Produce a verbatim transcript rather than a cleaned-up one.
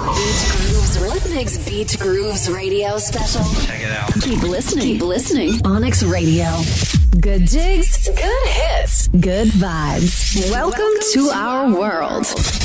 Beach Grooves, Rhythmix Beach Grooves radio special. Check it out. Keep listening. Keep listening. Onyx Radio. Good jigs, good hits, good vibes. Welcome, Welcome to, to our world.